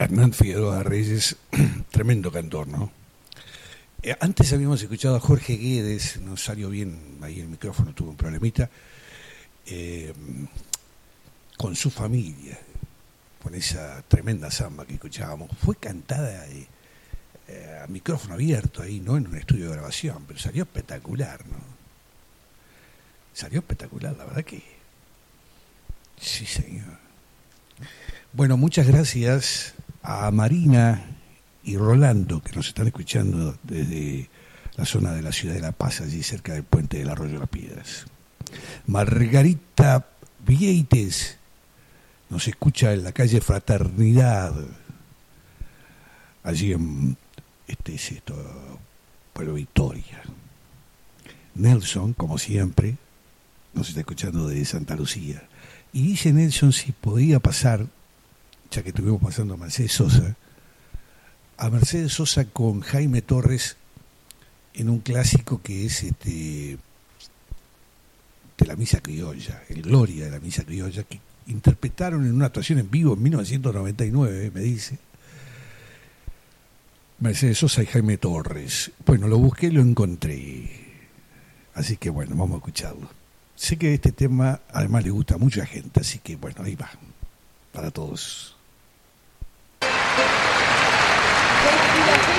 Hernán Figueroa Reyes, tremendo cantor, ¿no? Antes habíamos escuchado a Jorge Guedes, no salió bien ahí el micrófono, tuvo un problemita, con su familia, con esa tremenda samba que escuchábamos. Fue cantada a micrófono abierto ahí, no en un estudio de grabación, pero salió espectacular, ¿no? Salió espectacular, la verdad que sí, señor. Bueno, muchas gracias a Marina y Rolando, que nos están escuchando desde la zona de la ciudad de La Paz, allí cerca del puente del Arroyo Las Piedras. Margarita Vieites nos escucha en la calle Fraternidad, allí en Pueblo Victoria. Nelson, como siempre, nos está escuchando desde Santa Lucía. Y dice Nelson si podía pasar, ya que estuvimos pasando a Mercedes Sosa con Jaime Torres en un clásico que es de la Misa Criolla, el Gloria de la Misa Criolla, que interpretaron en una actuación en vivo en 1999, me dice Mercedes Sosa y Jaime Torres. Bueno, lo busqué y lo encontré, así que bueno, vamos a escucharlo. Sé que este tema además le gusta a mucha gente, así que bueno, ahí va, para todos. Thank you.